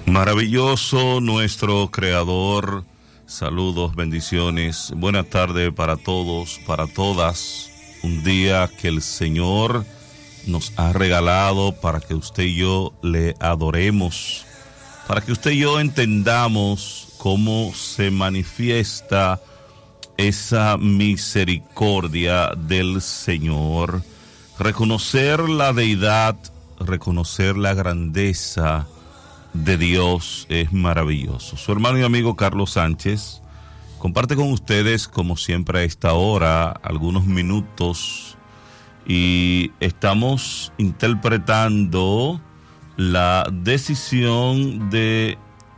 Maravilloso nuestro Creador. Saludos, bendiciones. Buenas tardes para todos, para todas. Un día que el Señor nos ha regalado para que usted y yo le adoremos, para que usted y yo entendamos cómo se manifiesta esa misericordia del Señor. Reconocer la deidad, reconocer la grandeza de Dios es maravilloso. Su hermano y amigo Carlos Sánchez comparte con ustedes, como siempre a esta hora, algunos minutos, y estamos interpretando la decisión de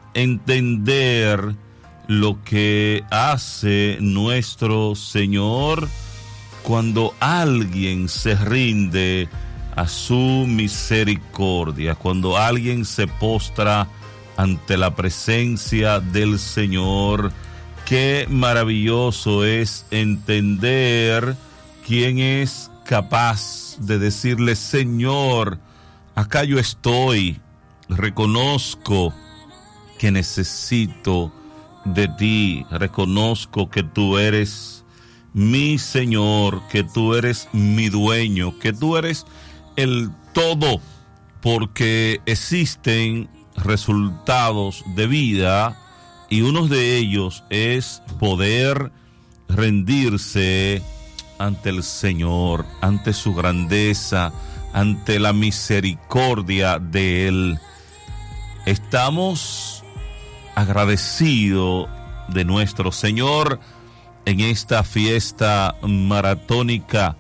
entender lo que hace nuestro Señor cuando alguien se rinde a su misericordia, cuando alguien se postra ante la presencia del Señor. Qué maravilloso es entender quién es capaz de decirle: Señor, acá yo estoy, reconozco que necesito de ti, reconozco que tú eres mi Señor, que tú eres mi dueño, que tú eres el todo, porque existen resultados de vida y uno de ellos es poder rendirse ante el Señor, ante su grandeza, ante la misericordia de Él. Estamos agradecidos de nuestro Señor en esta fiesta maratónica.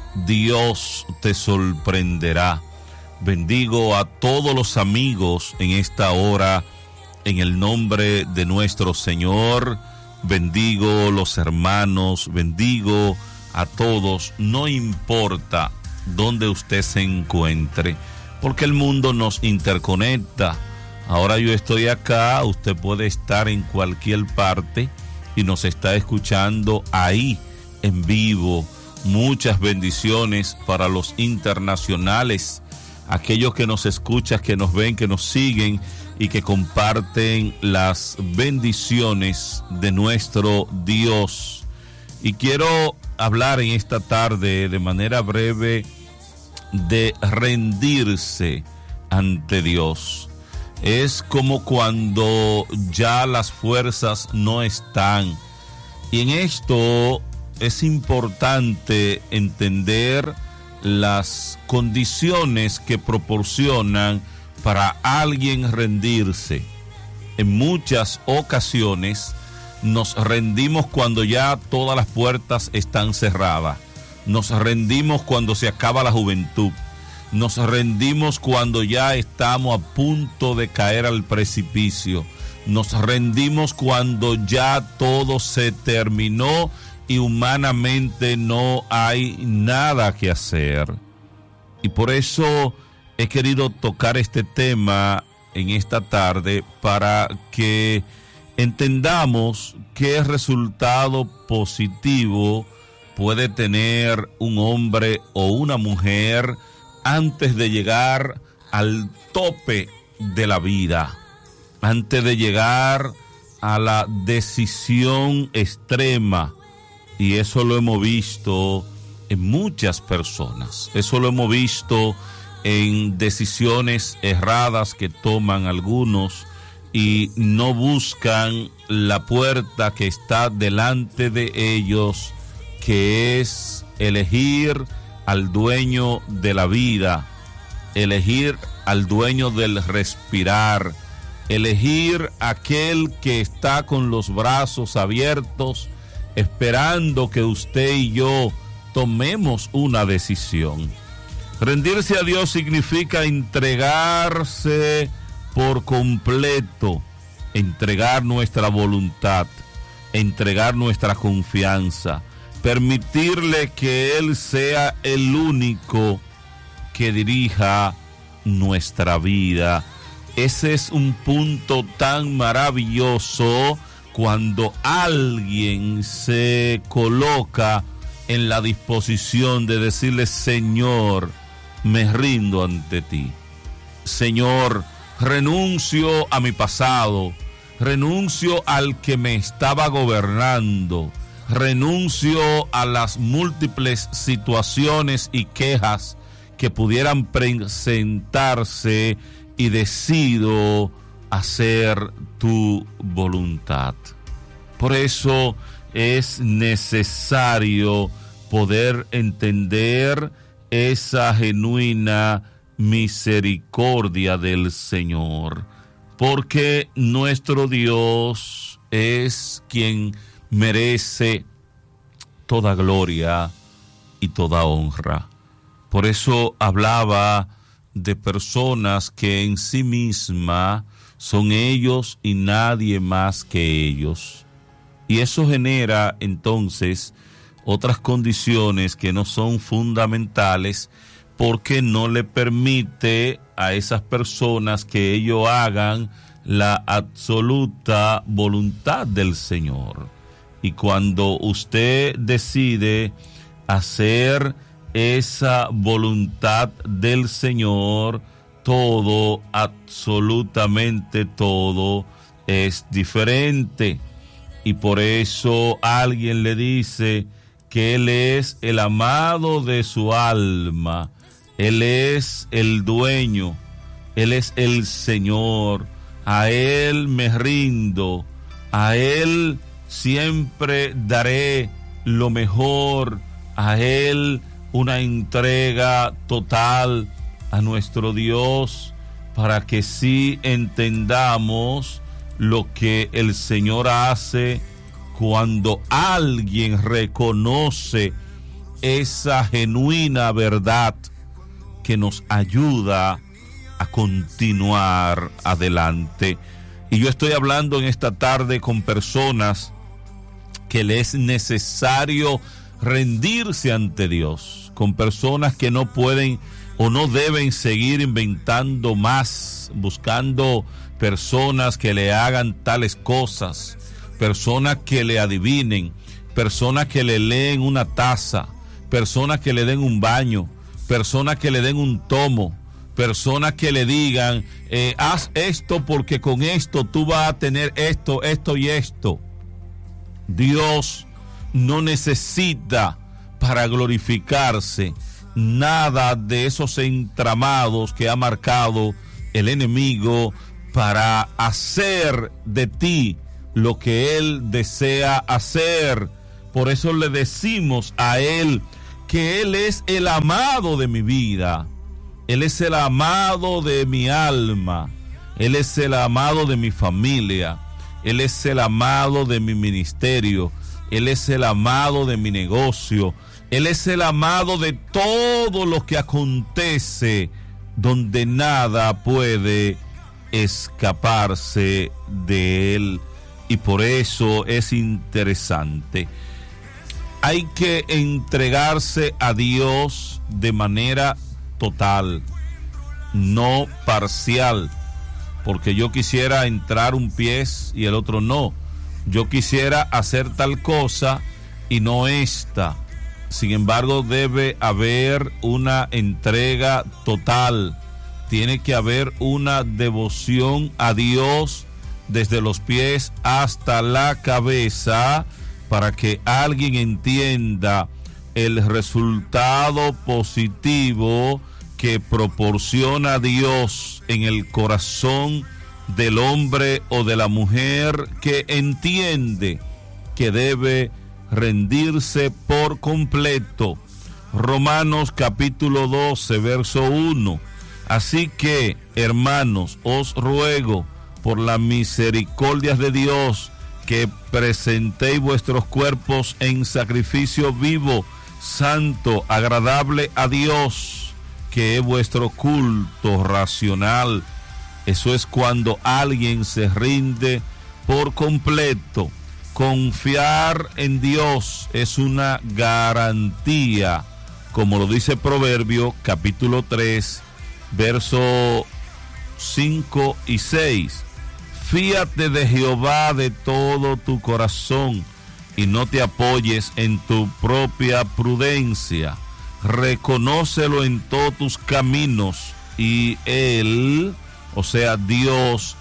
Dios te sorprenderá. Bendigo a todos los amigos en esta hora en el nombre de nuestro Señor. Bendigo los hermanos, bendigo a todos, no importa dónde usted se encuentre, porque el mundo nos interconecta. Ahora yo estoy acá, usted puede estar en cualquier parte y nos está escuchando ahí en vivo. Muchas bendiciones para los internacionales, aquellos que nos escuchan, que nos ven, que nos siguen y que comparten las bendiciones de nuestro Dios. Y quiero hablar en esta tarde de manera breve de rendirse ante Dios. Es como cuando ya las fuerzas no están. Y en esto es importante entender las condiciones que proporcionan para alguien rendirse. En muchas ocasiones nos rendimos cuando ya todas las puertas están cerradas. Nos rendimos cuando se acaba la juventud. Nos rendimos cuando ya estamos a punto de caer al precipicio. Nos rendimos cuando ya todo se terminó y humanamente no hay nada que hacer. Y por eso he querido tocar este tema en esta tarde, para que entendamos qué resultado positivo puede tener un hombre o una mujer antes de llegar al tope de la vida, antes de llegar a la decisión extrema. Y eso lo hemos visto en muchas personas. Eso lo hemos visto en decisiones erradas que toman algunos y no buscan la puerta que está delante de ellos, que es elegir al dueño de la vida, elegir al dueño del respirar, elegir aquel que está con los brazos abiertos, esperando que usted y yo tomemos una decisión. Rendirse a Dios significa entregarse por completo, entregar nuestra voluntad, entregar nuestra confianza, permitirle que Él sea el único que dirija nuestra vida. Ese es un punto tan maravilloso cuando alguien se coloca en la disposición de decirle: Señor, me rindo ante ti. Señor, renuncio a mi pasado, renuncio al que me estaba gobernando, renuncio a las múltiples situaciones y quejas que pudieran presentarse y decido hacer tu voluntad. Por eso es necesario poder entender esa genuina misericordia del Señor, porque nuestro Dios es quien merece toda gloria y toda honra. Por eso hablaba de personas que en sí misma son ellos y nadie más que ellos. Y eso genera entonces otras condiciones que no son fundamentales, porque no le permite a esas personas que ellos hagan la absoluta voluntad del Señor. Y cuando usted decide hacer esa voluntad del Señor, todo, absolutamente todo, es diferente. Y por eso alguien le dice que Él es el amado de su alma, Él es el dueño, Él es el Señor, a Él me rindo, a Él siempre daré lo mejor, a Él una entrega total, a nuestro Dios, para que sí entendamos lo que el Señor hace cuando alguien reconoce esa genuina verdad que nos ayuda a continuar adelante. Y yo estoy hablando en esta tarde con personas que les es necesario rendirse ante Dios, con personas que no pueden o no deben seguir inventando más, buscando personas que le hagan tales cosas, personas que le adivinen, personas que le leen una taza, personas que le den un baño, personas que le den un tomo, personas que le digan, haz esto porque con esto tú vas a tener esto, esto y esto. Dios no necesita para glorificarse nada de esos entramados que ha marcado el enemigo para hacer de ti lo que Él desea hacer. Por eso le decimos a Él que Él es el amado de mi vida, Él es el amado de mi alma, Él es el amado de mi familia, Él es el amado de mi ministerio, Él es el amado de mi negocio, Él es el amado de todo lo que acontece, donde nada puede escaparse de Él. Y por eso es interesante. Hay que entregarse a Dios de manera total, no parcial, porque yo quisiera entrar un pie y el otro no. Yo quisiera hacer tal cosa y no esta. Sin embargo, debe haber una entrega total. Tiene que haber una devoción a Dios desde los pies hasta la cabeza, para que alguien entienda el resultado positivo que proporciona Dios en el corazón del hombre o de la mujer que entiende que debe rendirse por completo. Romanos capítulo 12, verso 1. Así que, hermanos, os ruego por las misericordias de Dios que presentéis vuestros cuerpos en sacrificio vivo, santo, agradable a Dios, que es vuestro culto racional. Eso es cuando alguien se rinde por completo. Confiar en Dios es una garantía, como lo dice Proverbio capítulo 3, verso 5 y 6. Fíate de Jehová de todo tu corazón y no te apoyes en tu propia prudencia. Reconócelo en todos tus caminos y Él O sea, Dios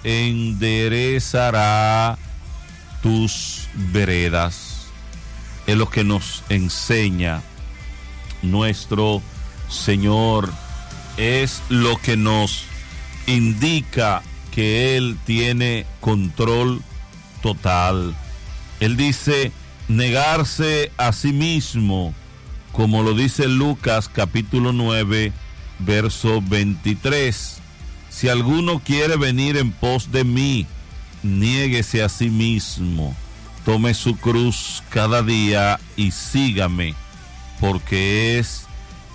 enderezará tus veredas. Es lo que nos enseña nuestro Señor. Es lo que nos indica que Él tiene control total. Él dice negarse a sí mismo, como lo dice Lucas capítulo 9, verso 23. Si alguno quiere venir en pos de mí, niéguese a sí mismo, tome su cruz cada día y sígame, porque es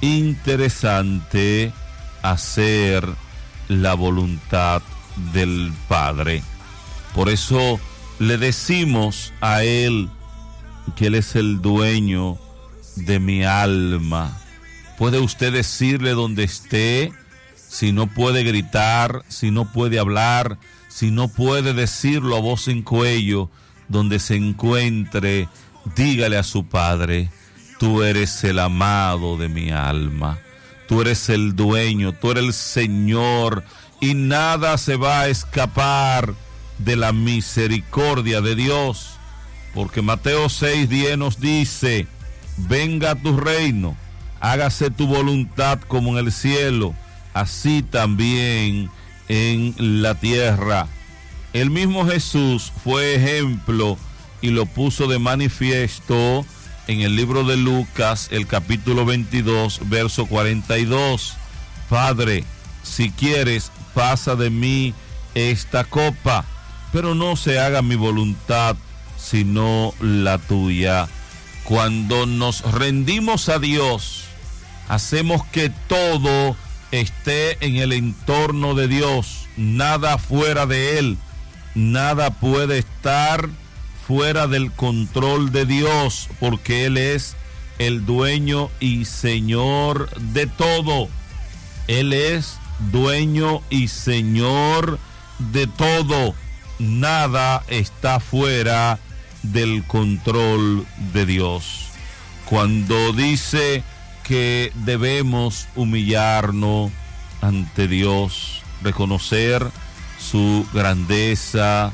interesante hacer la voluntad del Padre. Por eso le decimos a Él que Él es el dueño de mi alma. Puede usted decirle donde esté, si no puede gritar, si no puede hablar, si no puede decirlo a voz en cuello, donde se encuentre, dígale a su Padre: tú eres el amado de mi alma, tú eres el dueño, tú eres el Señor, y nada se va a escapar de la misericordia de Dios, porque Mateo 6:10 nos dice: venga tu reino, hágase tu voluntad como en el cielo, así también en la tierra. El mismo Jesús fue ejemplo y lo puso de manifiesto en el libro de Lucas, el capítulo 22, verso 42. Padre, si quieres, pasa de mí esta copa, pero no se haga mi voluntad, sino la tuya. Cuando nos rendimos a Dios, hacemos que todo esté en el entorno de Dios, nada fuera de Él, nada puede estar fuera del control de Dios, porque Él es el dueño y Señor de todo. Él es dueño y Señor de todo. Nada está fuera del control de Dios. Cuando dice que debemos humillarnos ante Dios, reconocer su grandeza,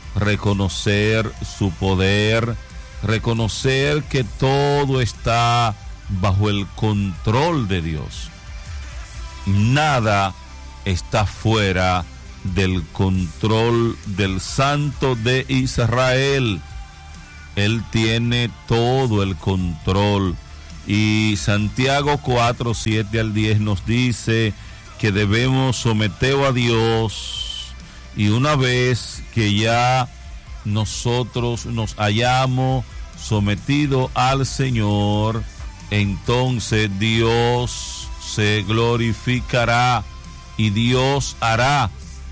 reconocer su poder, reconocer que todo está bajo el control de Dios. Nada está fuera del control del Santo de Israel. Él tiene todo el control. Y Santiago 4, 7 al 10 nos dice que debemos someternos a Dios, y una vez que ya nosotros nos hayamos sometido al Señor, entonces Dios se glorificará y Dios hará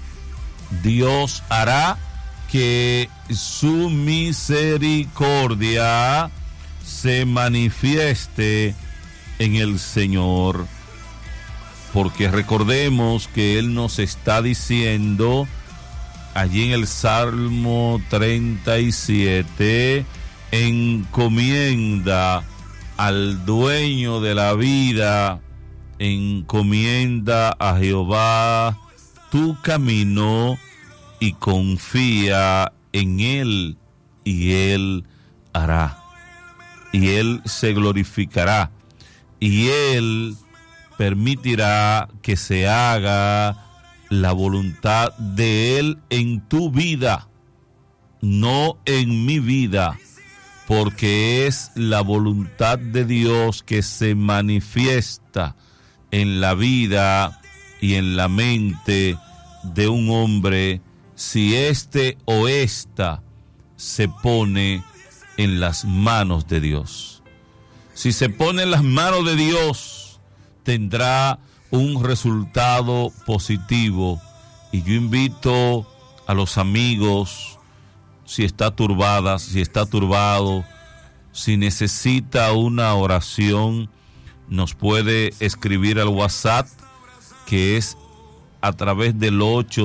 que su misericordia se manifieste en el Señor, porque recordemos que Él nos está diciendo allí en el Salmo 37, encomienda al dueño de la vida, encomienda a Jehová tu camino y confía en Él, y Él hará. Y Él se glorificará, y Él permitirá que se haga la voluntad de Él en tu vida, no en mi vida, porque es la voluntad de Dios que se manifiesta en la vida y en la mente de un hombre, si éste o ésta se pone en las manos de Dios. Si se pone en las manos de Dios, tendrá un resultado positivo. Y yo invito a los amigos, si está turbada, si está turbado, si necesita una oración, nos puede escribir al WhatsApp, que es a través del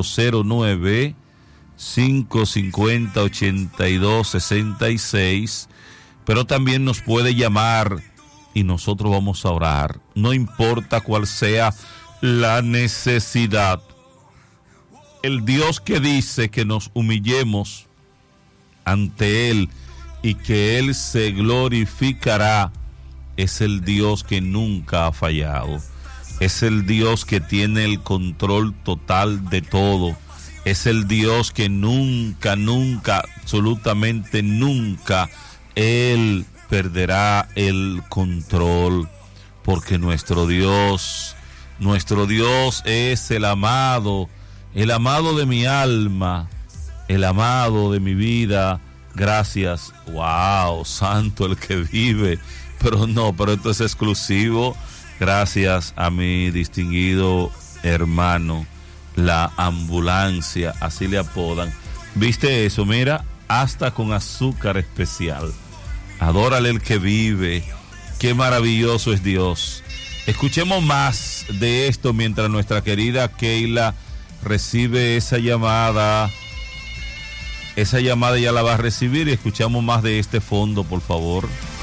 809-550-8266, pero también nos puede llamar y nosotros vamos a orar, no importa cuál sea la necesidad. el Dios que dice que nos humillemos ante Él y que Él se glorificará, es el Dios que nunca ha fallado. Es el Dios que tiene el control total de todo. Es el Dios que nunca, absolutamente nunca, Él perderá el control, porque nuestro Dios es el amado de mi alma, el amado de mi vida. Gracias. Wow, santo el que vive. Pero esto es exclusivo. Gracias a mi distinguido hermano, la ambulancia, así le apodan. ¿Viste eso? Mira, hasta con azúcar especial. Adórale el que vive. Qué maravilloso es Dios. Escuchemos más de esto mientras nuestra querida Keila recibe esa llamada. Esa llamada ya la va a recibir y escuchamos más de este fondo, por favor.